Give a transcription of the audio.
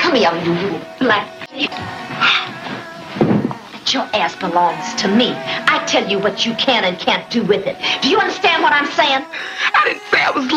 Come here, you little black... Your ass belongs to me. I tell you what you can and can't do with it. Do you understand what I'm saying? I didn't say I was